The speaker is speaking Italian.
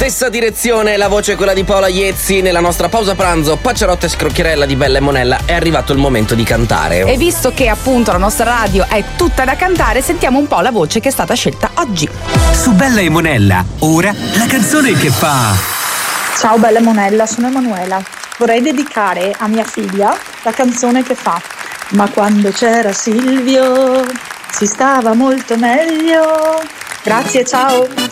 stessa direzione, la voce è quella di Paola Iezzi. Nella nostra pausa pranzo, Pacciarotta e Scrocchierella di Bella e Monella, è arrivato il momento di cantare. E visto che appunto la nostra radio è tutta da cantare, sentiamo un po' la voce che è stata scelta oggi. Su Bella e Monella, ora la canzone che fa. Ciao Bella e Monella, sono Emanuela. Vorrei dedicare a mia figlia la canzone che fa: ma quando c'era Silvio si stava molto meglio. Grazie, ciao.